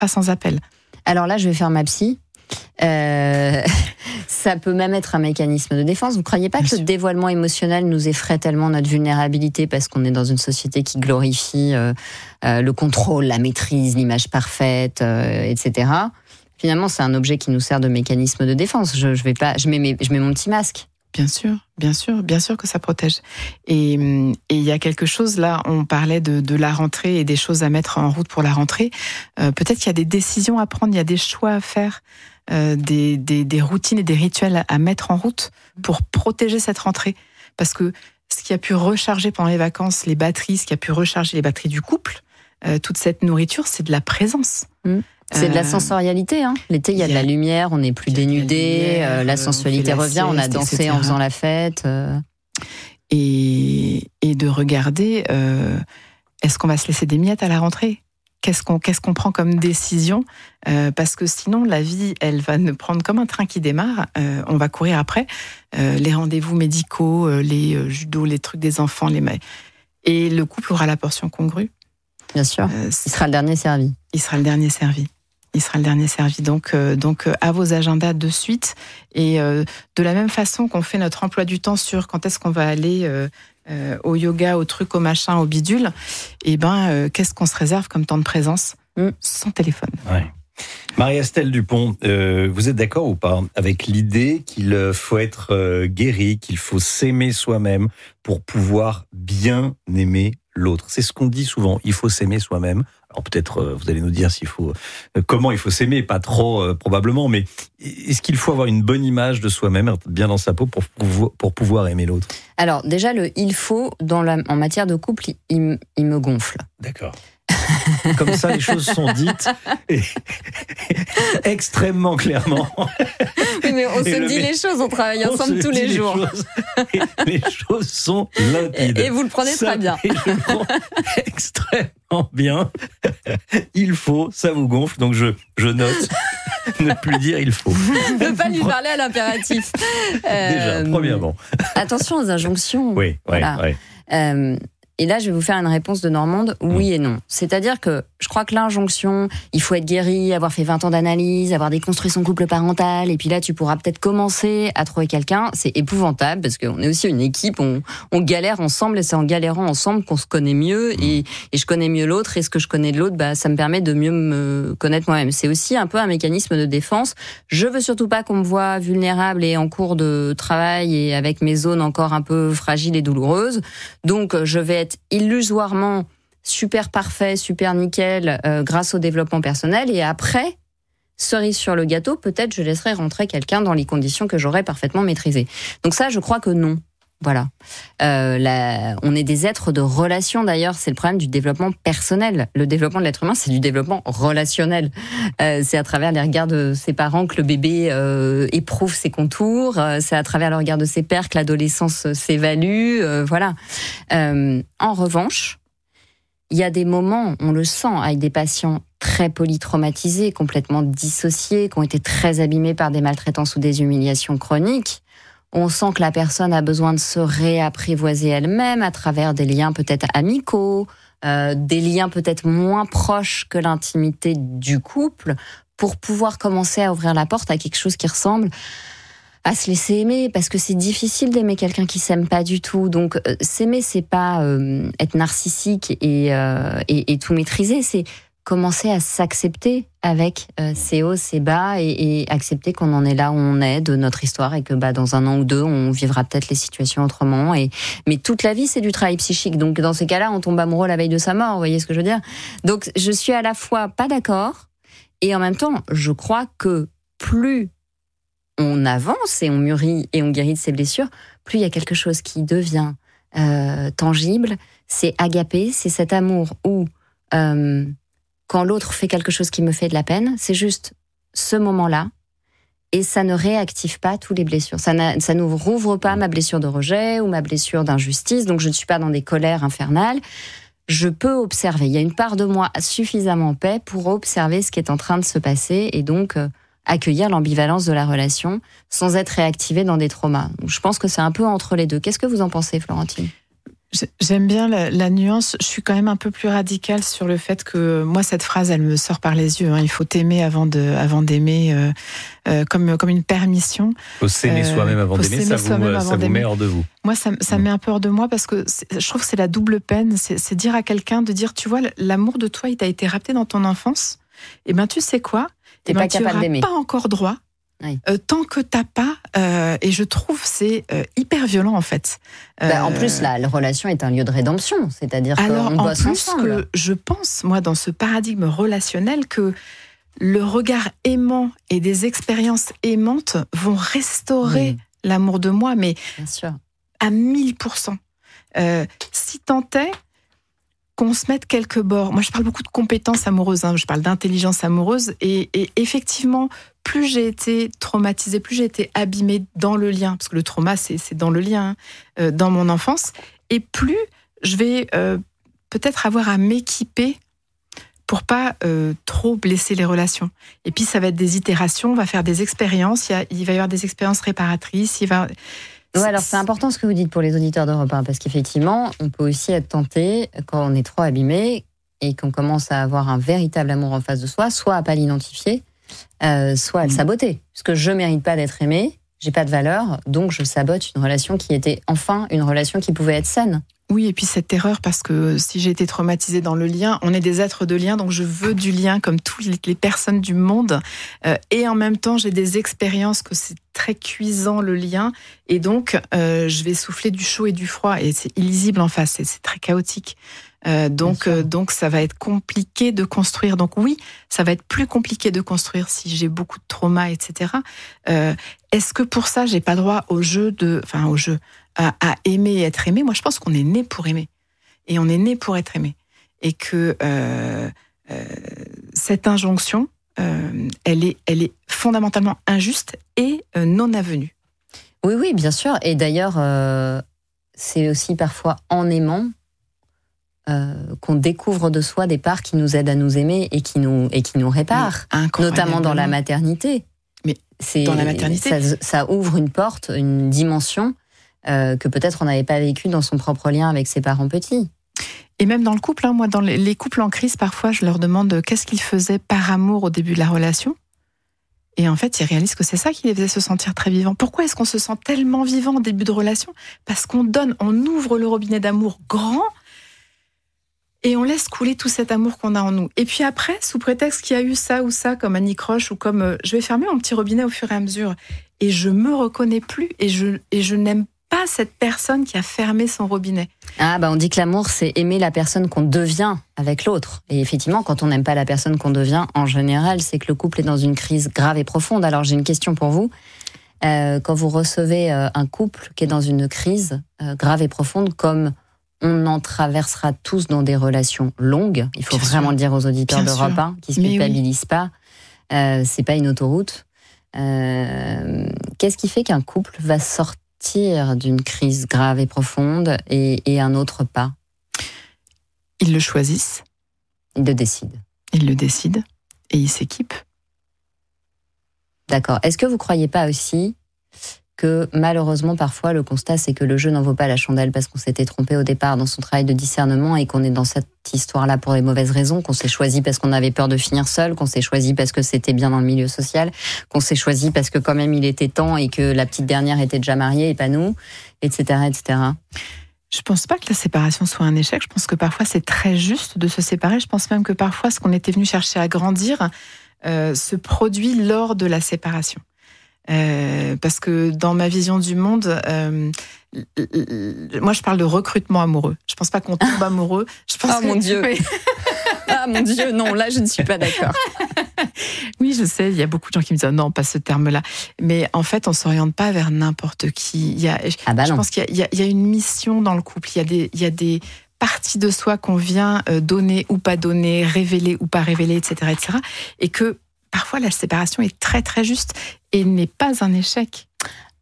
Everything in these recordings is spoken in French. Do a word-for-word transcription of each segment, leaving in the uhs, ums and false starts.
pas sans appel. Alors là, je vais faire ma psy. Euh, ça peut même être un mécanisme de défense. Vous ne croyez pas Bien que sûr. Le dévoilement émotionnel nous effraie tellement notre vulnérabilité parce qu'on est dans une société qui glorifie euh, euh, le contrôle, la maîtrise, l'image parfaite, euh, et cetera. Finalement, c'est un objet qui nous sert de mécanisme de défense. Je, je vais pas, je mets, mes, je mets mon petit masque. Bien sûr, bien sûr, bien sûr que ça protège. Et il y a quelque chose, là, on parlait de, de la rentrée et des choses à mettre en route pour la rentrée. Euh, peut-être qu'il y a des décisions à prendre, il y a des choix à faire, euh, des, des, des routines et des rituels à mettre en route pour protéger cette rentrée. Parce que ce qui a pu recharger pendant les vacances les batteries, ce qui a pu recharger les batteries du couple, euh, toute cette nourriture, c'est de la présence. Mmh. C'est de la sensorialité. Hein. L'été, il y a de la lumière, on n'est plus dénudé, la, euh, la sensualité revient, sieste, on a dansé et cetera en faisant la fête. Euh... Et, et de regarder, euh, est-ce qu'on va se laisser des miettes à la rentrée ? Qu'est-ce qu'on, qu'est-ce qu'on prend comme décision ? euh, Parce que sinon, la vie, elle va nous prendre comme un train qui démarre. Euh, on va courir après. Euh, les rendez-vous médicaux, euh, les euh, judos, les trucs des enfants. Les ma... Et le couple aura la portion congrue. Bien sûr, euh, il sera le dernier servi. Il sera le dernier servi. Il sera le dernier servi. Donc, euh, donc euh, à vos agendas de suite. Et euh, de la même façon qu'on fait notre emploi du temps sur quand est-ce qu'on va aller euh, euh, au yoga, au truc, au machin, au bidule, et ben, euh, qu'est-ce qu'on se réserve comme temps de présence mmh. sans téléphone. Ouais. Marie-Estelle Dupont, euh, vous êtes d'accord ou pas avec l'idée qu'il faut être euh, guéri, qu'il faut s'aimer soi-même pour pouvoir bien aimer l'autre ? C'est ce qu'on dit souvent, il faut s'aimer soi-même. Alors peut-être, euh, vous allez nous dire s'il faut, euh, comment il faut s'aimer, pas trop euh, probablement, mais est-ce qu'il faut avoir une bonne image de soi-même, être bien dans sa peau pour, pour, pour pouvoir aimer l'autre ? Alors déjà, le « il faut » dans la, en matière de couple, il, il me gonfle. D'accord. Comme ça, les choses sont dites et extrêmement clairement. Oui, mais on et se dit mec, les choses, on travaille ensemble on tous les jours. Les choses, les choses sont limpides. Et, et vous le prenez ça, très bien. Et je le prends extrêmement bien. Il faut, ça vous gonfle, donc je, je note. Ne plus dire il faut. Ne pas lui parler à l'impératif. Euh, Déjà, premièrement. Attention aux injonctions. Oui, oui, voilà. oui. Euh, Et là, je vais vous faire une réponse de Normande, oui mmh. et non. C'est-à-dire que je crois que l'injonction, il faut être guéri, avoir fait vingt ans d'analyse, avoir déconstruit son couple parental, et puis là, tu pourras peut-être commencer à trouver quelqu'un. C'est épouvantable, parce qu'on est aussi une équipe, on, on galère ensemble, et c'est en galérant ensemble qu'on se connaît mieux, mmh. et, et je connais mieux l'autre, et ce que je connais de l'autre, bah, ça me permet de mieux me connaître moi-même. C'est aussi un peu un mécanisme de défense. Je veux surtout pas qu'on me voie vulnérable et en cours de travail, et avec mes zones encore un peu fragiles et douloureuses. Donc, je vais être illusoirement super parfait, super nickel euh, grâce au développement personnel, et après, cerise sur le gâteau, peut-être je laisserai rentrer quelqu'un dans les conditions que j'aurais parfaitement maîtrisées. Donc ça, je crois que non. Voilà. Euh, la, on est des êtres de relation, d'ailleurs, c'est le problème du développement personnel. Le développement de l'être humain, c'est du développement relationnel. Euh, c'est à travers les regards de ses parents que le bébé euh, éprouve ses contours, euh, c'est à travers le regard de ses pères que l'adolescence s'évalue, euh, voilà. Euh, en revanche, il y a des moments, on le sent, avec des patients très polytraumatisés, complètement dissociés, qui ont été très abîmés par des maltraitances ou des humiliations chroniques. On sent que la personne a besoin de se réapprivoiser elle-même à travers des liens peut-être amicaux, euh, des liens peut-être moins proches que l'intimité du couple, pour pouvoir commencer à ouvrir la porte à quelque chose qui ressemble à se laisser aimer, parce que c'est difficile d'aimer quelqu'un qui s'aime pas du tout. Donc euh, s'aimer, c'est pas euh, être narcissique et, euh, et, et tout maîtriser, c'est commencer à s'accepter avec euh, ses hauts, ses bas, et, et accepter qu'on en est là où on est de notre histoire, et que bah, dans un an ou deux, on vivra peut-être les situations autrement. Et... Mais toute la vie, c'est du travail psychique. Donc dans ces cas-là, on tombe amoureux la veille de sa mort, vous voyez ce que je veux dire ? Donc je suis à la fois pas d'accord, et en même temps, je crois que plus on avance et on mûrit et on guérit de ses blessures, plus il y a quelque chose qui devient euh, tangible. C'est agapé, c'est cet amour où... Euh, quand l'autre fait quelque chose qui me fait de la peine, c'est juste ce moment-là, et ça ne réactive pas toutes les blessures. Ça, ça ne rouvre pas ma blessure de rejet ou ma blessure d'injustice, donc je ne suis pas dans des colères infernales. Je peux observer. Il y a une part de moi suffisamment en paix pour observer ce qui est en train de se passer, et donc euh, accueillir l'ambivalence de la relation sans être réactivé dans des traumas. Donc, je pense que c'est un peu entre les deux. Qu'est-ce que vous en pensez, Florentine ? J'aime bien la, la nuance. Je suis quand même un peu plus radicale sur le fait que moi, cette phrase, elle me sort par les yeux. Hein. Il faut t'aimer avant de, avant d'aimer, euh, euh, comme comme une permission. Il faut s'aimer euh, soi-même avant d'aimer. Ça vous, ça vous met hors de vous. Moi, ça, ça mmh. met un peu hors de moi parce que je trouve que c'est la double peine. C'est, c'est dire à quelqu'un de dire, tu vois, l'amour de toi, il t'a été rapté dans ton enfance. Et ben, tu sais quoi ? T'es ben, pas capable d'aimer. Tu n'auras pas encore droit. Oui. Euh, tant que t'as pas, euh, et je trouve c'est euh, hyper violent en fait. Euh, bah, en plus, la, la relation est un lieu de rédemption, c'est-à-dire qu'on bosse ensemble. Alors en plus que je pense, moi, dans ce paradigme relationnel, que le regard aimant et des expériences aimantes vont restaurer oui. l'amour de moi, mais Bien sûr. à mille pour cent. Euh, si tant est qu'on se mette quelques bords. Moi, je parle beaucoup de compétences amoureuses, hein, je parle d'intelligence amoureuse, et, et effectivement, plus j'ai été traumatisée, plus j'ai été abîmée dans le lien, parce que le trauma, c'est, c'est dans le lien, hein, euh, dans mon enfance, et plus je vais euh, peut-être avoir à m'équiper pour pas euh, trop blesser les relations. Et puis, ça va être des itérations, on va faire des expériences, il, y a, il va y avoir des expériences réparatrices, il va... Ouais, alors c'est important ce que vous dites pour les auditeurs d'Europe un, parce qu'effectivement, on peut aussi être tenté, quand on est trop abîmé et qu'on commence à avoir un véritable amour en face de soi, soit à pas l'identifier, euh, soit à le saboter. Parce que je mérite pas d'être aimé, j'ai pas de valeur, donc je sabote une relation qui était enfin une relation qui pouvait être saine. Oui, et puis cette erreur, parce que si j'ai été traumatisée dans le lien, on est des êtres de lien, donc je veux du lien comme toutes les personnes du monde. Euh, et en même temps, j'ai des expériences que c'est très cuisant le lien. Et donc, euh, je vais souffler du chaud et du froid. Et c'est illisible en face, c'est, c'est très chaotique. Euh, donc, euh, donc, ça va être compliqué de construire. Donc oui, ça va être plus compliqué de construire si j'ai beaucoup de trauma, et cetera. Euh, est-ce que pour ça, j'ai pas droit au jeu de, enfin au jeu, à, à aimer et être aimé ? Moi, je pense qu'on est né pour aimer, et on est né pour être aimé, et que euh, euh, cette injonction, euh, elle est, elle est fondamentalement injuste et euh, non avenue. Oui, oui, bien sûr. Et d'ailleurs, euh, c'est aussi parfois en aimant Euh, qu'on découvre de soi des parts qui nous aident à nous aimer et qui nous, et qui nous réparent, notamment dans la maternité. Mais c'est, dans la maternité, ça, ça ouvre une porte, une dimension euh, que peut-être on n'avait pas vécue dans son propre lien avec ses parents petits. Et même dans le couple, hein, moi, dans les, les couples en crise, parfois, je leur demande qu'est-ce qu'ils faisaient par amour au début de la relation. Et en fait, ils réalisent que c'est ça qui les faisait se sentir très vivants. Pourquoi est-ce qu'on se sent tellement vivant au début de relation ? Parce qu'on donne, on ouvre le robinet d'amour grand. Et on laisse couler tout cet amour qu'on a en nous. Et puis après, sous prétexte qu'il y a eu ça ou ça, comme Annie Croche, ou comme euh, je vais fermer mon petit robinet au fur et à mesure, et je me reconnais plus, et je, et je n'aime pas cette personne qui a fermé son robinet. Ah bah on dit que l'amour, c'est aimer la personne qu'on devient avec l'autre. Et effectivement, quand on n'aime pas la personne qu'on devient, en général, c'est que le couple est dans une crise grave et profonde. Alors j'ai une question pour vous. Euh, quand vous recevez euh, un couple qui est dans une crise euh, grave et profonde, comme on en traversera tous dans des relations longues. Il faut Bien vraiment sûr. le dire aux auditeurs Bien d'Europe un, qui ne se culpabilisent oui. pas. Euh, c'est pas une autoroute. Euh, qu'est-ce qui fait qu'un couple va sortir d'une crise grave et profonde et, et un autre pas ? Ils le choisissent. Ils le décident. Ils le décident et ils s'équipent. D'accord. Est-ce que vous ne croyez pas aussi que malheureusement, parfois, le constat, c'est que le jeu n'en vaut pas la chandelle parce qu'on s'était trompé au départ dans son travail de discernement et qu'on est dans cette histoire-là pour les mauvaises raisons, qu'on s'est choisi parce qu'on avait peur de finir seul, qu'on s'est choisi parce que c'était bien dans le milieu social, qu'on s'est choisi parce que quand même il était temps et que la petite dernière était déjà mariée et pas nous, et cetera, et cetera. Je pense pas que la séparation soit un échec. Je pense que parfois, c'est très juste de se séparer. Je pense même que parfois, ce qu'on était venu chercher à grandir euh, se produit lors de la séparation. Euh, parce que dans ma vision du monde, euh, moi je parle de recrutement amoureux. Je pense pas qu'on tombe amoureux. Je pense oh que... mon Dieu Ah mon Dieu, non, là je ne suis pas d'accord. Oui, je sais, il y a beaucoup de gens qui me disent non, pas ce terme-là. Mais en fait, on s'oriente pas vers n'importe qui. Il y a, ah bah je non. pense qu'il y a, il y a une mission dans le couple. Il y a des, il y a des parties de soi qu'on vient donner ou pas donner, révéler ou pas révéler, et cetera, et cetera. Et que parfois, la séparation est très, très juste et n'est pas un échec.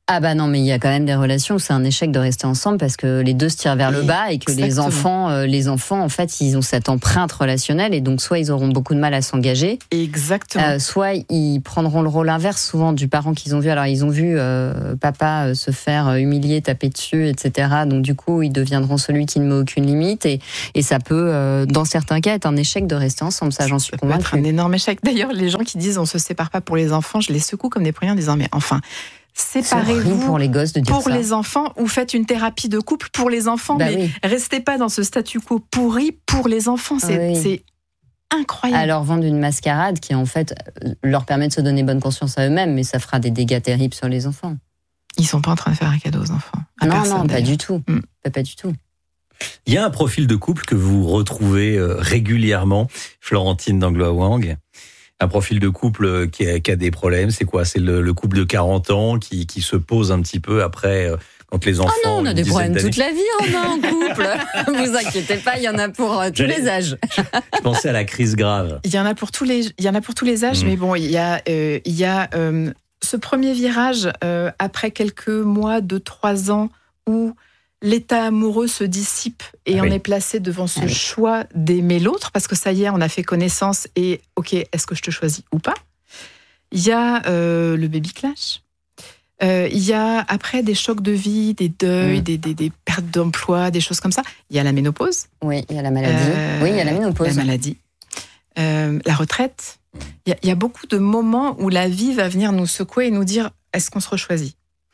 Ah bah non, mais il y a quand même des relations où c'est un échec de rester ensemble parce que les deux se tirent vers le bas et que Exactement. les enfants, euh, les enfants, en fait, ils ont cette empreinte relationnelle et donc soit ils auront beaucoup de mal à s'engager. Exactement. Euh, soit ils prendront le rôle inverse souvent du parent qu'ils ont vu. Alors ils ont vu euh, papa se faire humilier, taper dessus, et cetera. Donc du coup, ils deviendront celui qui ne met aucune limite et, et ça peut, euh, dans certains cas, être un échec de rester ensemble. Ça, j'en suis convaincue. Ça peut être un énorme échec. D'ailleurs, les gens qui disent on se sépare pas pour les enfants, je les secoue comme des poignards en disant mais enfin. Séparez-vous pour les gosses de dire pour ça. les enfants ou faites une thérapie de couple pour les enfants, bah mais oui. restez pas dans ce statu quo pourri pour les enfants. C'est, oui. c'est incroyable. Alors vendre une mascarade qui en fait leur permet de se donner bonne conscience à eux-mêmes, mais ça fera des dégâts terribles sur les enfants. Ils sont pas en train de faire un cadeau aux enfants. À non, personne, non, d'ailleurs. pas du tout. Mm. Pas, pas du tout. Il y a un profil de couple que vous retrouvez euh, régulièrement, Florentine d'Anglois-Wang. Un profil de couple qui a, qui a des problèmes, c'est quoi ? C'est le, le couple de quarante ans qui, qui se pose un petit peu après, euh, quand les enfants... Ah non, on a des problèmes d'années. toute la vie, on a un couple. Vous inquiétez pas, il y en a pour euh, tous J'allais, les âges. Je pensais à la crise grave. Il y en a pour tous les, il y en a pour tous les âges, mmh. mais bon, il y a, euh, il y a euh, ce premier virage euh, après quelques mois, deux, trois ans, où l'état amoureux se dissipe et ah oui. on est placé devant ce ah oui. choix d'aimer l'autre parce que ça y est, on a fait connaissance et ok, est-ce que je te choisis ou pas ? Il y a euh, le baby clash. Euh, il y a après des chocs de vie, des deuils, mmh. des, des, des pertes d'emploi, des choses comme ça. Il y a la ménopause. Oui, il y a la maladie. Euh, oui, il y a la ménopause. La maladie. Euh, la retraite. Il y, a, il y a beaucoup de moments où la vie va venir nous secouer et nous dire est-ce qu'on se rechoisit ?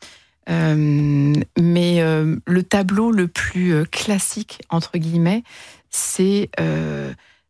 Euh, mais euh, le tableau le plus euh, classique, entre guillemets, c'est euh,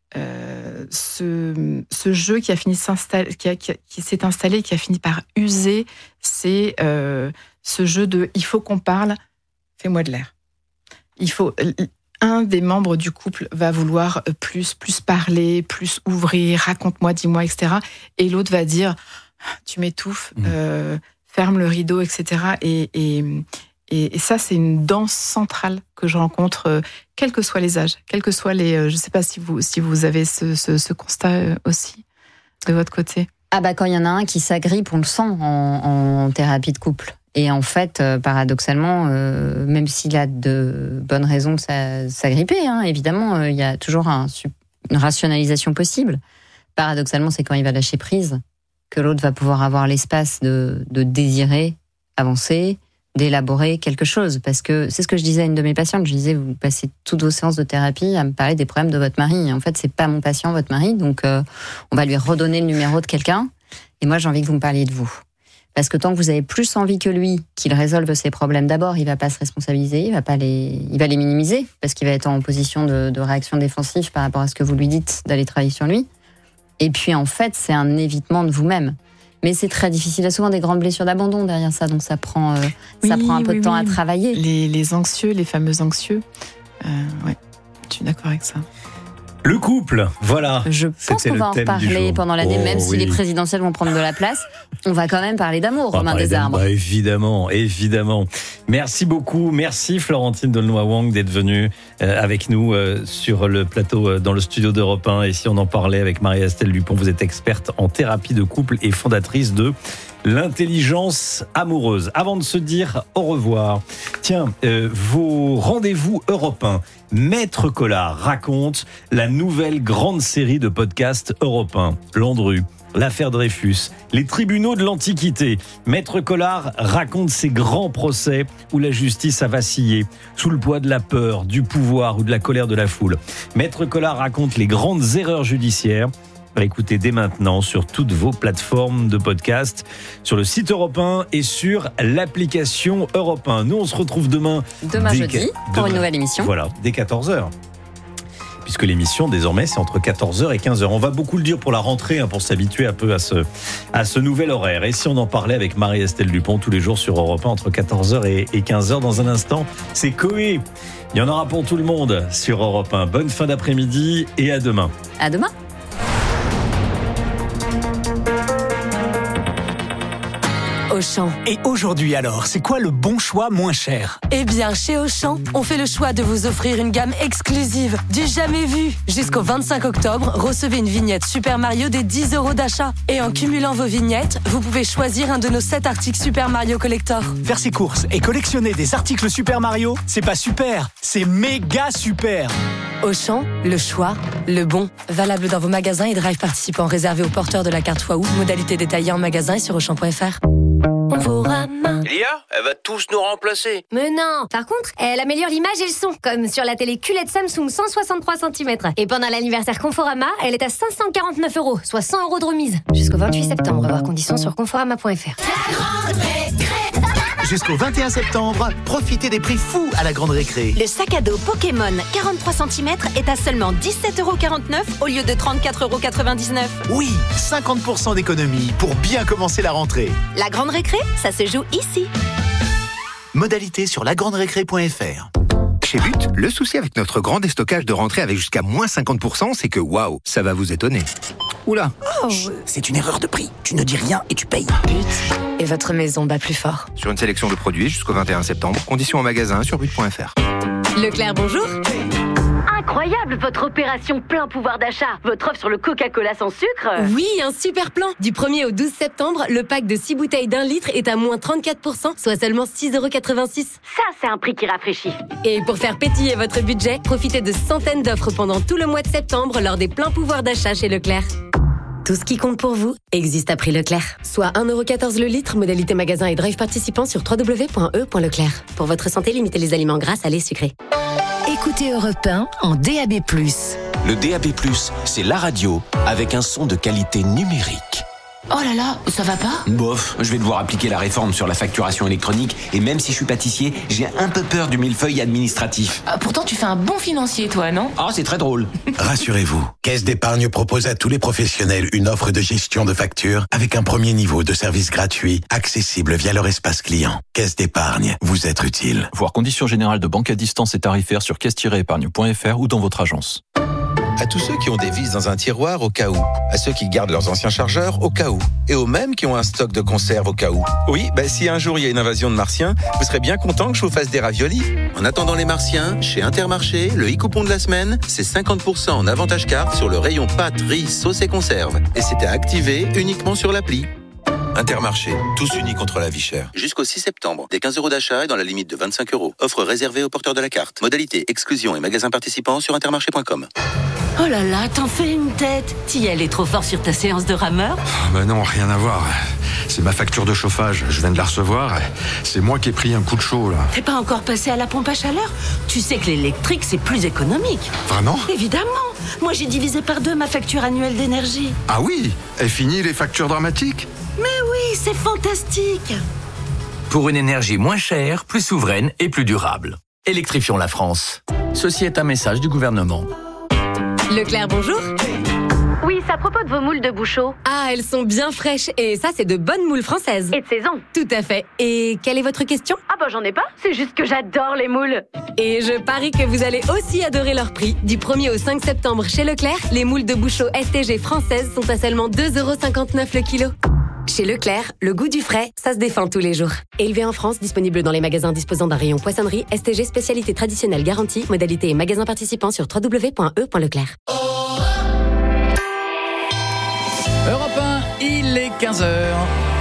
euh, ce, ce jeu qui a fini de s'installer, qui, a, qui, a, qui s'est installé, qui a fini par user, c'est euh, ce jeu de « il faut qu'on parle, fais-moi de l'air ». Il faut... Un des membres du couple va vouloir plus, plus parler, plus ouvrir, raconte-moi, dis-moi, et cetera. Et l'autre va dire « tu m'étouffes mmh. ». Euh, ferme le rideau, et cetera. Et, et, et, et ça, c'est une danse centrale que je rencontre, euh, quels que soient les âges, quels que soient les... Euh, je ne sais pas si vous, si vous avez ce, ce, ce constat euh, aussi, de votre côté. Ah bah quand il y en a un qui s'agrippe, on le sent en, en thérapie de couple. Et en fait, euh, paradoxalement, euh, même s'il a de bonnes raisons de s'agripper, hein, évidemment, il euh, y a toujours un, une rationalisation possible. Paradoxalement, c'est quand il va lâcher prise que l'autre va pouvoir avoir l'espace de, de désirer avancer, d'élaborer quelque chose. Parce que c'est ce que je disais à une de mes patientes. Je disais, vous passez toutes vos séances de thérapie à me parler des problèmes de votre mari. Et en fait, c'est pas mon patient, votre mari. Donc, euh, on va lui redonner le numéro de quelqu'un. Et moi, j'ai envie que vous me parliez de vous. Parce que tant que vous avez plus envie que lui qu'il résolve ses problèmes, d'abord, il va pas se responsabiliser, il va pas les, il va les minimiser, parce qu'il va être en position de, de réaction défensive par rapport à ce que vous lui dites d'aller travailler sur lui. Et puis, en fait, c'est un évitement de vous-même. Mais c'est très difficile. Il y a souvent des grandes blessures d'abandon derrière ça, donc ça prend, euh, oui, ça prend un peu oui, de temps oui. à travailler. Les, les anxieux, les fameux anxieux. Euh, ouais, je suis d'accord avec ça. Le couple, voilà. Je pense qu'on va en reparler pendant l'année, oh, même si oui. les présidentielles vont prendre de la place. On va quand même parler d'amour, Romain Desarbres. Bah, évidemment, évidemment. Merci beaucoup. Merci Florentine d'Aulnois-Wang d'être venue euh, avec nous euh, sur le plateau euh, dans le studio d'Europe un. Et si on en parlait avec Marie-Estelle Dupont, vous êtes experte en thérapie de couple et fondatrice de l'intelligence amoureuse. Avant de se dire au revoir, tiens, euh, vos rendez-vous Europe un. Maître Collard raconte la nouvelle grande série de podcasts Europe un. Landru, l'affaire Dreyfus, les tribunaux de l'Antiquité. Maître Collard raconte ces grands procès où la justice a vacillé, sous le poids de la peur, du pouvoir ou de la colère de la foule. Maître Collard raconte les grandes erreurs judiciaires. Écoutez dès maintenant sur toutes vos plateformes de podcast, sur le site Europe un et sur l'application Europe un. Nous, on se retrouve demain. Demain jeudi, demain, pour une nouvelle émission. Voilà, dès quatorze heures. Puisque l'émission, désormais, c'est entre quatorze heures et quinze heures. On va beaucoup le dire pour la rentrée, hein, pour s'habituer un peu à ce, à ce nouvel horaire. Et si on en parlait avec Marie-Estelle Dupont tous les jours sur Europe un, entre quatorze heures et quinze heures, dans un instant, c'est Coé. Il y en aura pour tout le monde sur Europe un. Bonne fin d'après-midi et à demain. À demain. Auchan. Et aujourd'hui alors, c'est quoi le bon choix moins cher ? Eh bien, chez Auchan, on fait le choix de vous offrir une gamme exclusive, du jamais vu. Jusqu'au vingt-cinq octobre, recevez une vignette Super Mario des dix euros d'achat. Et en cumulant vos vignettes, vous pouvez choisir un de nos sept articles Super Mario Collector. Faire ses courses et collectionner des articles Super Mario, c'est pas super, c'est méga super. Auchan, le choix, le bon. Valable dans vos magasins et drive participants réservés aux porteurs de la carte Waouh. Modalité détaillée en magasin et sur auchan point f r. Conforama. Lia, elle va tous nous remplacer. Mais non. Par contre, elle améliore l'image et le son, comme sur la télé Q L E D Samsung cent soixante-trois centimètres. Et pendant l'anniversaire Conforama, elle est à cinq cent quarante-neuf euros, soit cent euros de remise. Jusqu'au vingt-huit septembre, voir conditions sur conforama point f r. Jusqu'au vingt et un septembre, profitez des prix fous à la Grande Récré. Le sac à dos Pokémon quarante-trois centimètres est à seulement dix-sept euros quarante-neuf au lieu de trente-quatre euros quatre-vingt-dix-neuf. Oui, cinquante pour cent d'économie pour bien commencer la rentrée. La Grande Récré, ça se joue ici. Modalité sur la grande récré point f r. Chez But, le souci avec notre grand déstockage de rentrée avec jusqu'à moins cinquante pour cent, c'est que waouh, ça va vous étonner. Oula. Oh, c'est une erreur de prix. Tu ne dis rien et tu payes. But et votre maison bat plus fort. Sur une sélection de produits jusqu'au vingt et un septembre, conditions en magasin sur but point f r. Leclerc, bonjour. Incroyable votre opération plein pouvoir d'achat. Votre offre sur le Coca-Cola sans sucre. Oui, un super plan. Du premier au douze septembre, le pack de six bouteilles d'un litre est à moins trente-quatre pour cent, soit seulement six euros quatre-vingt-six. Ça, c'est un prix qui rafraîchit. Et pour faire pétiller votre budget, profitez de centaines d'offres pendant tout le mois de septembre lors des pleins pouvoirs d'achat chez Leclerc. Tout ce qui compte pour vous existe à prix Leclerc. Soit un euro quatorze le litre, modalité magasin et drive participant sur w w w point e point leclerc. Pour votre santé, limitez les aliments gras, salés, sucrés. Écoutez Europe un en D A B plus. Le D A B plus, c'est la radio avec un son de qualité numérique. Oh là là, ça va pas ? Bof, je vais devoir appliquer la réforme sur la facturation électronique et même si je suis pâtissier, j'ai un peu peur du millefeuille administratif. Ah, pourtant, tu fais un bon financier, toi, non ? Ah, c'est très drôle. Rassurez-vous, Caisse d'épargne propose à tous les professionnels une offre de gestion de factures avec un premier niveau de service gratuit, accessible via leur espace client. Caisse d'épargne, vous être utile. Voir conditions générales de banque à distance et tarifaires sur caisse tiret épargne point f r ou dans votre agence. À tous ceux qui ont des vis dans un tiroir au cas où, à ceux qui gardent leurs anciens chargeurs au cas où, et aux mêmes qui ont un stock de conserve au cas où. Oui, bah, si un jour il y a une invasion de martiens, vous serez bien content que je vous fasse des raviolis. En attendant les martiens, chez Intermarché, le e-coupon de la semaine, c'est cinquante pour cent en avantage carte sur le rayon pâtes, riz, sauce et conserve. Et c'était à activer uniquement sur l'appli. Intermarché, tous unis contre la vie chère. Jusqu'au six septembre, des quinze euros d'achat et dans la limite de vingt-cinq euros. Offre réservée aux porteurs de la carte. Modalité, exclusion et magasins participants sur intermarché point com. Oh là là, t'en fais une tête. T'y allais trop fort sur ta séance de rameur ? Bah non, rien à voir. C'est ma facture de chauffage, je viens de la recevoir. C'est moi qui ai pris un coup de chaud, là. T'es pas encore passé à la pompe à chaleur ? Tu sais que l'électrique, c'est plus économique. Vraiment ? Évidemment. Moi, j'ai divisé par deux ma facture annuelle d'énergie. Ah oui ? Et fini les factures dramatiques ? Mais oui, c'est fantastique. Pour une énergie moins chère, plus souveraine et plus durable. Électrifions la France. Ceci est un message du gouvernement. Leclerc, bonjour. Oui, c'est à propos de vos moules de Bouchot. Ah, elles sont bien fraîches et ça, c'est de bonnes moules françaises. Et de saison. Tout à fait. Et quelle est votre question ? Ah bah j'en ai pas, c'est juste que j'adore les moules. Et je parie que vous allez aussi adorer leur prix. Du premier au cinq septembre chez Leclerc, les moules de Bouchot S T G françaises sont à seulement deux euros cinquante-neuf le kilo. Chez Leclerc, le goût du frais, ça se défend tous les jours. Élevé en France, disponible dans les magasins disposant d'un rayon poissonnerie, S T G spécialité traditionnelle garantie, modalité et magasin participant sur w w w point e point leclerc. Europe un, il est quinze heures.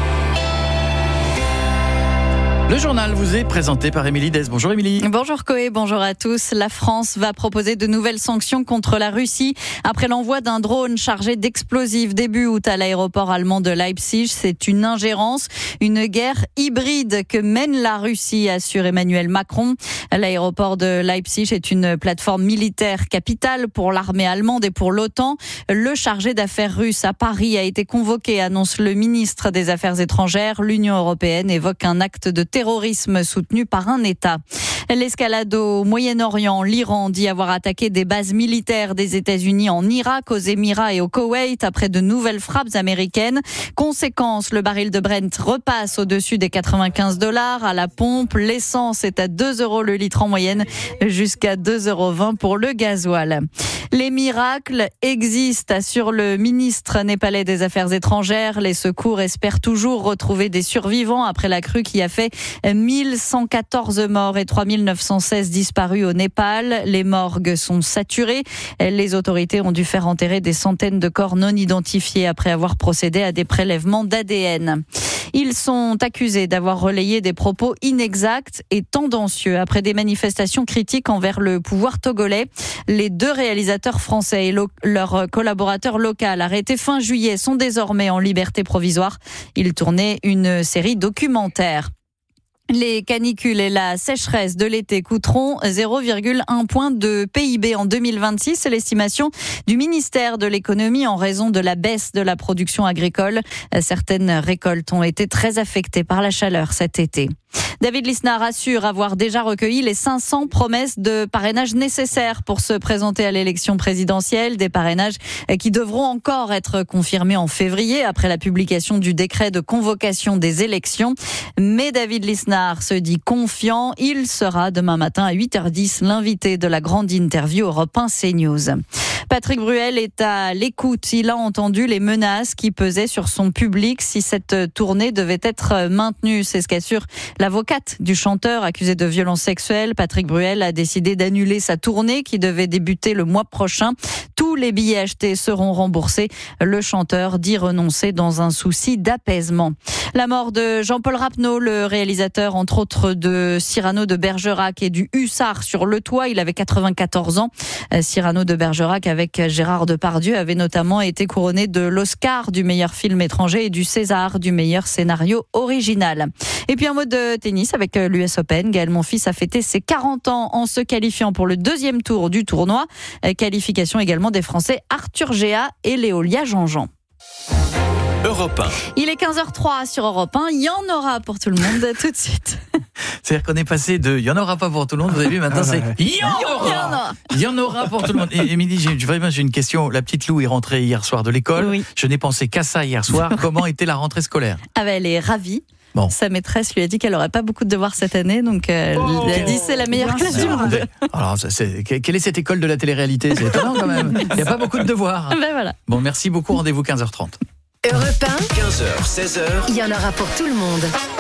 Le journal vous est présenté par Émilie Dez. Bonjour Émilie. Bonjour Coé, bonjour à tous. La France va proposer de nouvelles sanctions contre la Russie après l'envoi d'un drone chargé d'explosifs début août à l'aéroport allemand de Leipzig. C'est une ingérence, une guerre hybride que mène la Russie, assure Emmanuel Macron. L'aéroport de Leipzig est une plateforme militaire capitale pour l'armée allemande et pour l'OTAN. Le chargé d'affaires russe à Paris a été convoqué, annonce le ministre des Affaires étrangères. L'Union européenne évoque un acte de terrorisme soutenu par un État. L'escalade au Moyen-Orient, l'Iran dit avoir attaqué des bases militaires des États-Unis en Irak, aux Émirats et au Koweït après de nouvelles frappes américaines. Conséquence, le baril de Brent repasse au-dessus des quatre-vingt-quinze dollars à la pompe. L'essence est à deux euros le litre en moyenne, jusqu'à deux euros vingt pour le gasoil. Les miracles existent, assure le ministre népalais des Affaires étrangères. Les secours espèrent toujours retrouver des survivants après la crue qui a fait mille cent quatorze morts et trois mille neuf cent seize disparus au Népal. Les morgues sont saturées. Les autorités ont dû faire enterrer des centaines de corps non identifiés après avoir procédé à des prélèvements d'A D N. Ils sont accusés d'avoir relayé des propos inexacts et tendancieux après des manifestations critiques envers le pouvoir togolais. Les deux réalisateurs français et lo- leur collaborateur local arrêtés fin juillet sont désormais en liberté provisoire. Ils tournaient une série documentaire. Les canicules et la sécheresse de l'été coûteront zéro virgule un point de P I B en deux mille vingt-six. C'est l'estimation du ministère de l'économie en raison de la baisse de la production agricole. Certaines récoltes ont été très affectées par la chaleur cet été. David Lisnard assure avoir déjà recueilli les cinq cents promesses de parrainage nécessaires pour se présenter à l'élection présidentielle. Des parrainages qui devront encore être confirmés en février après la publication du décret de convocation des élections. Mais David Lisnard se dit confiant. Il sera demain matin à huit heures dix l'invité de la grande interview Europe un CNews. Patrick Bruel est à l'écoute. Il a entendu les menaces qui pesaient sur son public si cette tournée devait être maintenue. C'est ce qu'assure l'avocate du chanteur accusé de violences sexuelles. Patrick Bruel a décidé d'annuler sa tournée qui devait débuter le mois prochain. Tous les billets achetés seront remboursés. Le chanteur dit renoncer dans un souci d'apaisement. La mort de Jean-Paul Rapneau, le réalisateur entre autres de Cyrano de Bergerac et du Hussard sur le toit. Il avait quatre-vingt-quatorze ans. Cyrano de Bergerac avec Gérard Depardieu avait notamment été couronné de l'Oscar du meilleur film étranger et du César du meilleur scénario original. Et puis un mot de tennis avec l'U S Open. Gaël Monfils a fêté ses quarante ans en se qualifiant pour le deuxième tour du tournoi. Qualification également des Français Arthur Géat et Léolia Jean-Jean. Europe un. Il est quinze heures trois sur Europe un. Il y en aura pour tout le monde tout de suite. C'est-à-dire qu'on est passé de « il n'y en aura pas pour tout le monde », vous avez vu, maintenant c'est « il y en aura ». Il y en aura pour tout le monde. Et Émilie, j'ai, vraiment, j'ai une question. La petite Lou est rentrée hier soir de l'école. Oui. Je n'ai pensé qu'à ça hier soir. Comment était la rentrée scolaire ? Ah ben, elle est ravie. Bon. Sa maîtresse lui a dit qu'elle n'aurait pas beaucoup de devoirs cette année, donc euh, oh, elle a dit c'est la meilleure classe du monde. Alors, c'est, quelle est cette école de la télé-réalité ? C'est étonnant quand même. Il n'y a pas beaucoup de devoirs. Ben voilà. Bon, merci beaucoup. Rendez-vous quinze heures trente. Europe un, quinze heures, seize heures. Il y en aura pour tout le monde.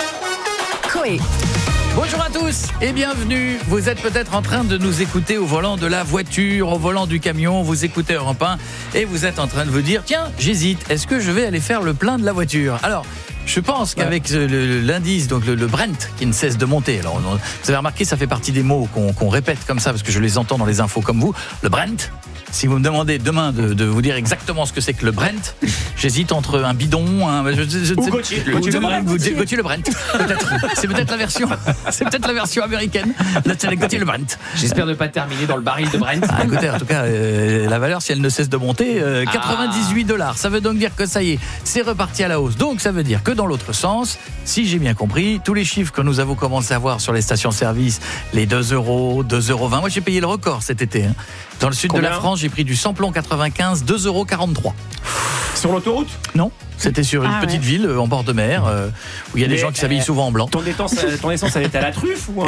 Coé. Bonjour à tous et bienvenue. Vous êtes peut-être en train de nous écouter au volant de la voiture, au volant du camion, vous écoutez Europe un et vous êtes en train de vous dire « Tiens, j'hésite, est-ce que je vais aller faire le plein de la voiture ?» Alors, je pense qu'avec ouais. le, l'indice, donc le, le Brent qui ne cesse de monter, alors on, vous avez remarqué, ça fait partie des mots qu'on, qu'on répète comme ça parce que je les entends dans les infos comme vous, le Brent. Si vous me demandez demain de, de vous dire exactement ce que c'est que le Brent, j'hésite entre un bidon, un je, je, je, ou Gauthier, le, Gauthier, le, Brent. Gauthier, Gauthier le Brent. Peut-être, c'est peut-être la version, c'est peut-être la version américaine. Là, c'est Gauthier le Brent. J'espère ne pas terminer dans le baril de Brent. Ah, écoutez, en tout cas, euh, la valeur, si elle ne cesse de monter, euh, quatre-vingt-dix-huit dollars. Ça veut donc dire que ça y est, c'est reparti à la hausse. Donc, ça veut dire que dans l'autre sens, si j'ai bien compris, tous les chiffres que nous avons commencé à voir sur les stations-service, les deux euros, deux euros vingt. Moi, j'ai payé le record cet été. Hein. Dans le sud Combien de la France, j'ai pris du samplon quatre-vingt-quinze, deux euros quarante-trois. Sur l'autoroute ? Non, c'était sur une ah, petite ouais. ville en bord de mer euh, où il y a Mais des gens qui s'habillent euh, souvent en blanc. Ton essence, ton essence, elle est à la truffe ou euh...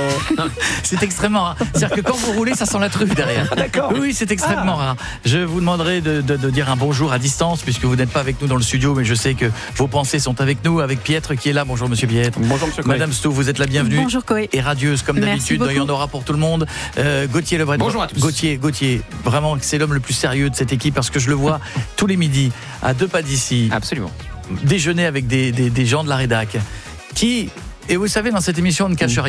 C'est extrêmement rare. C'est-à-dire que quand vous roulez, ça sent la truffe derrière. Ah, d'accord. Oui, c'est extrêmement ah. rare. Je vous demanderai de, de, de dire un bonjour à distance puisque vous n'êtes pas avec nous dans le studio, mais je sais que vos pensées sont avec nous, avec Pietre qui est là. Bonjour Monsieur Pietre. Bonjour Monsieur Coé. Madame Stou, vous êtes la bienvenue. Bonjour Coé. Et radieuse comme d'habitude. Il y en aura pour tout le monde. Euh, Gauthier Lebret. Bonjour à tous. Gauthier, Gauthier, vraiment c'est l'homme le plus sérieux de cette équipe parce que je le vois tous les midis à deux pas d'ici. Absolument. Déjeuner avec des, des, des gens de la rédac qui, et vous savez, dans cette émission on ne cache rien.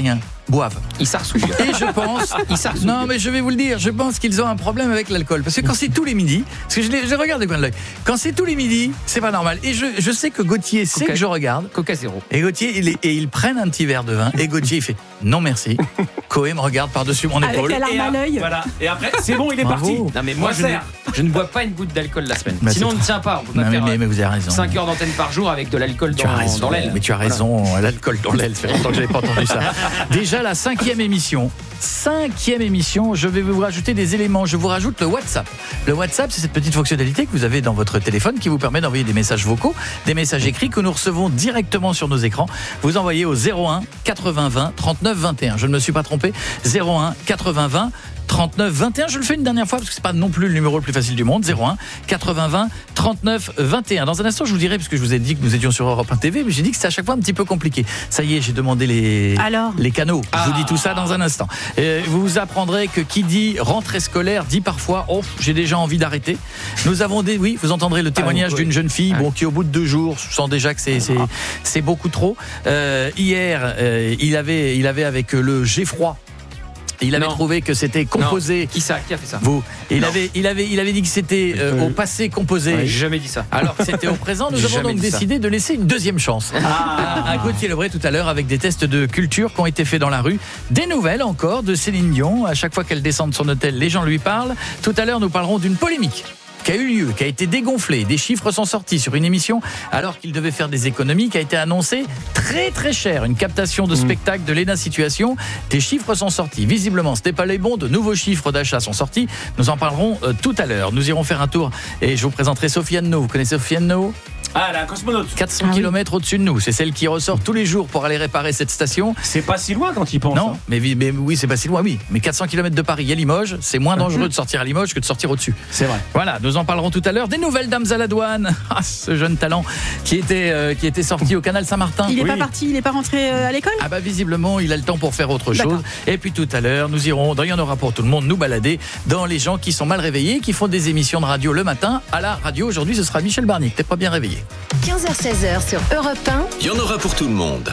boivent. Ils s'arsouillent. Et je pense, ils s'arsouillent. Non, mais je vais vous le dire, je pense qu'ils ont un problème avec l'alcool. Parce que quand c'est tous les midis, parce que je les, je les regarde du coin de l'œil, quand c'est tous les midis, c'est pas normal. Et je, je sais que Gauthier sait Coca, que je regarde. Coca zéro. Et Gauthier, il est, et ils prennent un petit verre de vin. Et Gauthier, il fait non merci. Coé me regarde par-dessus mon épaule. Avec la larme à l'œil. Voilà. Et après, c'est bon, il est Bravo. parti. Non, mais moi, je ne, je ne bois pas une goutte d'alcool la semaine. Bah, Sinon, c'est on ne tient pas. On peut pas non, faire mais, mais vous avez raison. cinq heures d'antenne par jour avec de l'alcool Tu dans, as raison, dans l'aile. mais tu as raison, voilà. L'alcool dans l'aile, ça fait longtemps que je n'avais pas entendu ça. Déjà la cinquième émission. Cinquième émission, je vais vous rajouter des éléments. Je vous rajoute le WhatsApp. Le WhatsApp, c'est cette petite fonctionnalité que vous avez dans votre téléphone qui vous permet d'envoyer des messages vocaux, des messages écrits que nous recevons directement sur nos écrans. Vous envoyez au zéro un quatre-vingts vingt trente-neuf vingt et un. Je ne me suis pas trompé. zéro un quatre-vingts vingt trente-neuf vingt et un. Je le fais une dernière fois parce que c'est pas non plus le numéro le plus facile du monde. zéro un quatre-vingts vingt trente-neuf vingt et un. Dans un instant, je vous dirai, parce que je vous ai dit que nous étions sur Europe un T V, mais j'ai dit que c'était à chaque fois un petit peu compliqué. Ça y est, j'ai demandé les, Alors les canaux. Ah. Je vous dis tout ça dans un instant. Euh, vous apprendrez que qui dit rentrée scolaire dit parfois oh, j'ai déjà envie d'arrêter. Nous avons des, oui, vous entendrez le témoignage Ah, oui. d'une jeune fille, Ah. bon, qui au bout de deux jours sent déjà que c'est, c'est, c'est beaucoup trop. Euh, hier, euh, il avait, il avait avec le Geffroy. Il avait Non. trouvé que c'était composé. Non. Qui ça Qui a fait ça Vous. Et il Non. avait, il avait, il avait dit que c'était euh, au passé composé. Ouais, j'ai jamais dit ça. Alors que c'était au présent. Nous J'ai avons jamais donc dit ça. décidé de laisser une deuxième chance Ah. à, à Gauthier Lebray tout à l'heure avec des tests de culture qui ont été faits dans la rue. Des nouvelles encore de Céline Dion. À chaque fois qu'elle descend de son hôtel, les gens lui parlent. Tout à l'heure, nous parlerons d'une polémique qui a eu lieu, qui a été dégonflée. Des chiffres sont sortis sur une émission alors qu'il devait faire des économies, qui a été annoncée très très cher. Une captation de spectacle de Léna Situation. Des chiffres sont sortis. Visiblement, ce n'est pas les bons. De nouveaux chiffres d'achat sont sortis. Nous en parlerons euh, tout à l'heure. Nous irons faire un tour et je vous présenterai Sofiane No. Vous connaissez Sofiane No ? Ah, la cosmonaute. quatre cents kilomètres au-dessus de nous. C'est celle qui ressort tous les jours pour aller réparer cette station. C'est pas si loin quand il pense. Non, hein. mais, vi- mais oui, c'est pas si loin, oui. Mais quatre cents kilomètres de Paris à Limoges, c'est moins dangereux de sortir à Limoges que de sortir au-dessus. C'est vrai. Voilà, nous en parlerons tout à l'heure. Des nouvelles dames à la douane. Ah, ce jeune talent qui était, euh, qui était sorti au canal Saint-Martin. Il n'est Oui. pas parti, il n'est pas rentré euh, à l'école Ah bah visiblement, il a le temps pour faire autre chose. Et puis tout à l'heure, nous irons, il y en aura pour tout le monde, nous balader dans les gens qui sont mal réveillés, qui font des émissions de radio le matin. À la radio, aujourd'hui, ce sera Michel Barnier, t'es pas bien réveillé. quinze heures seize heures sur Europe un. Il y en aura pour tout le monde.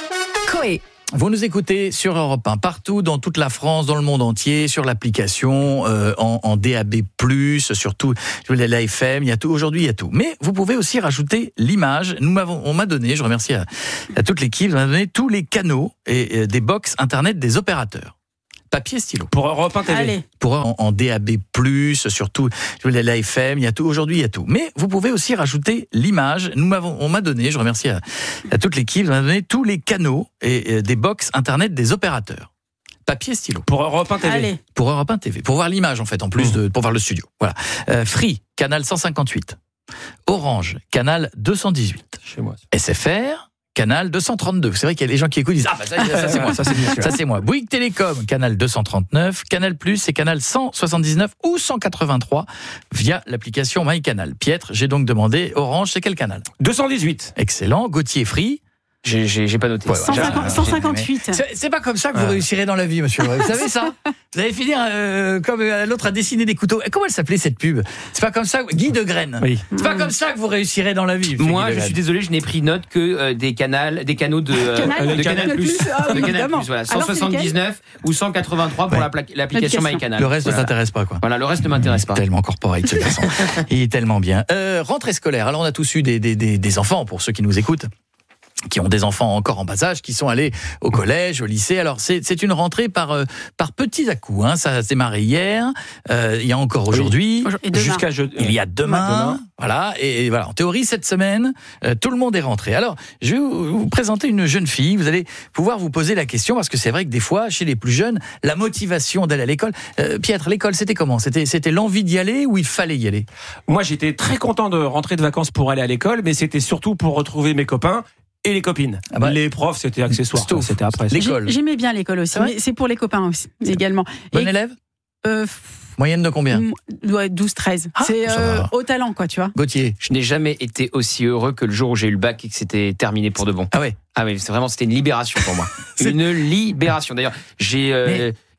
Coé. Vous nous écoutez sur Europe un, partout, dans toute la France, dans le monde entier, sur l'application, euh, en, en D A B plus, sur tout, la F M, il y a tout. Aujourd'hui, il y a tout. Mais vous pouvez aussi rajouter l'image. Nous m'avons, on m'a donné, je remercie à, à toute l'équipe, on m'a donné tous les canaux et, et des box internet des opérateurs. Papier, stylo. Pour Europe un T V. Allez. Pour en, en D A B plus, sur tout, la F M, il y a tout. Aujourd'hui, il y a tout. Mais vous pouvez aussi rajouter l'image. Nous m'avons, on m'a donné, je remercie à, à toute l'équipe, on m'a donné tous les canaux et, et des box internet des opérateurs. Papier, stylo. Pour Europe un T V. Allez. Pour Europe un T V. Pour voir l'image, en fait, en plus de, pour voir le studio. Voilà. Euh, Free, canal cent cinquante-huit. Orange, canal deux cent dix-huit. Chez moi. S F R, canal deux cent trente-deux. C'est vrai qu'il y a des gens qui écoutent, ils disent ah bah ça, ça c'est moi, ça c'est bien sûr. Ça c'est moi. Bouygues Télécom, canal deux cent trente-neuf, Canal Plus, c'est canal cent soixante-dix-neuf ou cent quatre-vingt-trois via l'application MyCanal. Pietre, j'ai donc demandé Orange, c'est quel canal ? deux cent dix-huit. Excellent. Gauthier Free. J'ai, j'ai, j'ai pas noté. Ouais, ça. ouais. cent cinquante, cent cinquante-huit. C'est, c'est pas comme ça que vous réussirez dans la vie, monsieur. Vous savez ça ? Vous allez finir euh, comme euh, l'autre a dessiné des couteaux. Et comment elle s'appelait cette pub ? C'est pas comme ça, Guy de Graine. Oui. C'est pas comme ça que vous réussirez dans la vie. Moi, Guy de je Graine. suis désolé, je n'ai pris note que euh, des canals, des canaux de, euh, Canal- de Canal Canal Plus, Ah oui, de Canal évidemment. Plus, voilà, Alors, c'est cent soixante-dix-neuf ou cent quatre-vingt-trois pour Ouais. la pla- l'application L'application. MyCanal. Le reste ne Voilà. t'intéresse pas, quoi. Voilà, le reste ne m'intéresse pas. Tellement corporate, ce garçon. Il est tellement bien. Euh, rentrée scolaire. Alors, on a tous eu des, des, des, des enfants, pour ceux qui nous écoutent, qui ont des enfants encore en bas âge, qui sont allés au collège, au lycée. Alors, c'est, c'est une rentrée par, euh, par petits à-coups. Hein. Ça a démarré hier. Euh, il y a encore aujourd'hui. Et demain. Jusqu'à je... Il y a demain. Demain. Voilà. Et, et voilà. En théorie, cette semaine, euh, tout le monde est rentré. Alors, je vais vous, vous présenter une jeune fille. Vous allez pouvoir vous poser la question, parce que c'est vrai que des fois, chez les plus jeunes, la motivation d'aller à l'école. Euh, Pietre, l'école, c'était comment ? C'était, c'était l'envie d'y aller ou il fallait y aller ? Moi, j'étais très content de rentrer de vacances pour aller à l'école, mais c'était surtout pour retrouver mes copains et les copines. Ah bah, les profs, c'était accessoire. Stouff. C'était après. Les- L'école. J'ai- J'aimais bien l'école aussi, C'est vrai mais c'est pour les copains aussi, également. Bon Et, élève ? euh, Moyenne de combien ? m- ouais, douze treize. Ah, c'est ça euh, va. au talent, quoi, tu vois. Gauthier. Je n'ai jamais été aussi heureux que le jour où j'ai eu le bac et que c'était terminé pour de bon. Ah ouais. Ah oui, c'est vraiment, c'était une libération pour moi. Une libération. D'ailleurs, j'ai euh,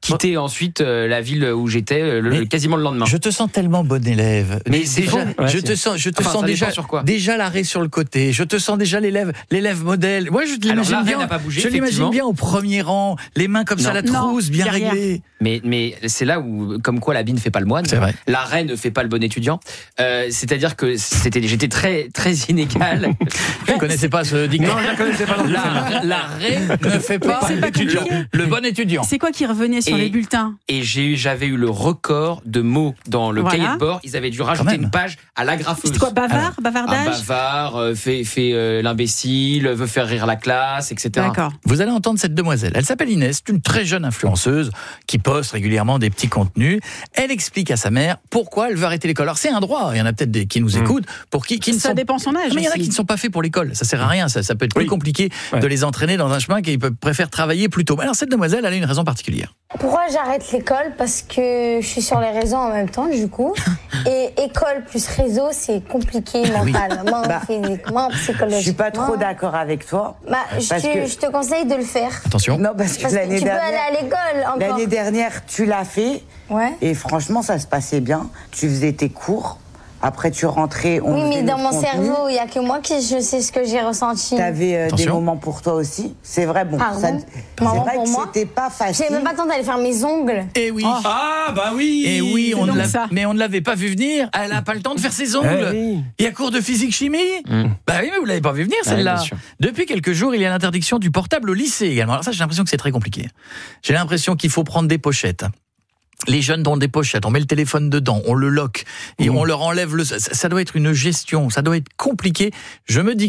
quitté ensuite euh, la ville où j'étais euh, le, quasiment le lendemain. Je te sens tellement bon élève. Mais c'est déjà, faux. Ouais, je c'est- te sens, je te Enfin, sens ça déjà, dépend sur quoi. déjà l'arrêt sur le côté. Je te sens déjà l'élève, l'élève modèle. Moi, je Alors, l'imagine l'arrêt bien. n'a pas bougé, je l'imagine effectivement. bien au premier rang, les mains comme ça, Non. la trousse, bien derrière. réglée. Mais, mais c'est là où, comme quoi l'habit ne fait pas le moine. C'est vrai. L'arrêt ne fait pas le bon étudiant. Euh, c'est-à-dire que c'était, j'étais très, très inégal. Je ne connaissais pas ce dicton. Non, je la connaissais pas non plus, La- L'arrêt ne fait pas c'est pas l'étudiant. compliqué. Le bon étudiant. C'est quoi qui revenait sur Et- les bulletins? Et j'ai, j'avais eu le record de mots dans le Voilà. cahier de bord. Ils avaient dû rajouter même. une page à l'agrafeuse. C'était quoi, bavard, Un bavardage? bavard, euh, fait, fait euh, l'imbécile, veut faire rire la classe, et cetera. D'accord. Vous allez entendre cette demoiselle. Elle s'appelle Inès, c'est une très jeune influenceuse qui poste régulièrement des petits contenus. Elle explique à sa mère pourquoi elle veut arrêter l'école. Alors c'est un droit, il y en a peut-être des qui nous écoutent, pour qui, qui ne Ça sont... dépend son âge Mais il y en a aussi. qui ne sont pas faits pour l'école, ça sert à rien, ça, ça peut être plus Oui. compliqué Ouais. de les entraîner dans un chemin qu'ils peuvent- préfèrent travailler plus tôt. Alors cette demoiselle, elle a une raison particulière. Pourquoi j'arrête l'école? Parce que je suis sur les réseaux en même temps, du coup. Et école plus réseau, c'est compliqué mentalement, Bah, physiquement, psychologiquement. Je suis pas trop d'accord avec toi. Bah, je, Parce te, que- je te conseille de le faire. Attention. Non, parce que Parce que l'année tu peux dernière, aller à l'école encore. l'année dernière, tu l'as fait. Ouais. Et franchement, ça se passait bien. Tu faisais tes cours. Après, tu rentrais. On Oui, mais faisait dans notre mon contenu. cerveau, il n'y a que moi qui je sais ce que j'ai ressenti. Tu avais des Attention. moments pour toi aussi. C'est vrai, bon. Pardon. ça- C'est Moment vrai pour que moi. c'était pas facile. J'ai même pas le temps d'aller faire mes ongles. Eh oui. Ah, bah oui. Et oui, on donc ne l'a- ça. mais on ne l'avait pas vu venir. Elle n'a pas le temps de faire ses ongles. Eh oui. Il y a cours de physique-chimie. Mm. Bah oui, mais vous l'avez pas vu venir Ouais, celle-là. bien sûr. Depuis quelques jours, il y a l'interdiction du portable au lycée également. Alors ça, j'ai l'impression que c'est très compliqué. J'ai l'impression qu'il faut prendre des pochettes. Les jeunes ont des pochettes, on met le téléphone dedans, on le lock et on leur enlève le. Ça, ça doit être une gestion, ça doit être compliqué. Je me dis